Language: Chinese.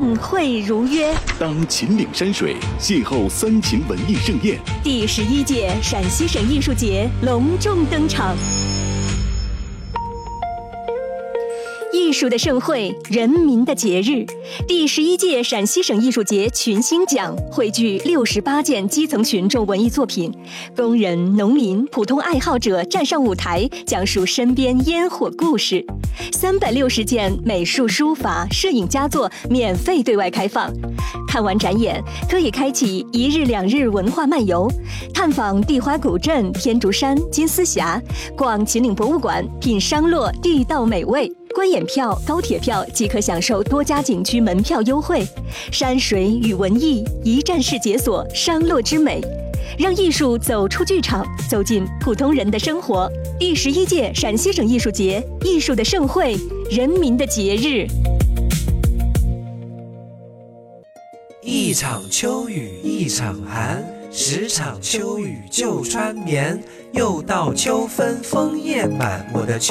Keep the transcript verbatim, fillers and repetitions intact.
盛会如约。 当秦岭山水邂逅三秦文艺盛宴， 第十一届陕西省艺术节隆重登场。艺术的盛会，人民的节日。第十一届陕西省艺术节群星奖汇聚六十八件基层群众文艺作品，工人、农民、普通爱好者站上舞台，讲述身边烟火故事。三百六十件美术、书法、摄影佳作免费对外开放。看完展演，可以开启一日两日文化漫游，探访地花古镇、天竺山、金丝峡，逛秦岭博物馆，品商洛地道美味。观演票、高铁票即可享受多家景区门票优惠。山水与文艺一站式解锁商洛之美，让艺术走出剧场，走进普通人的生活。第十一届陕西省艺术节，艺术的盛会，人民的节日。 一场秋雨一场寒，十场秋雨就穿棉。又到秋分枫叶满，我的秋